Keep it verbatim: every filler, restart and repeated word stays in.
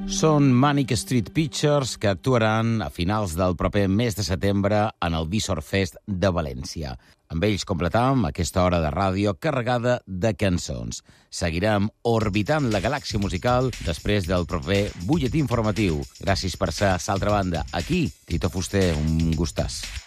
Són Manic Street Pictures, que actuaran a finals del proper mes de setembre en el Visor Fest de València. Amb ells completam aquesta hora de ràdio carregada de cançons. Seguirem orbitant la galàxia musical després del proper butlletí informatiu. Gràcies per ser a l'altra banda. Aquí, Tito Fuster, un gustàs.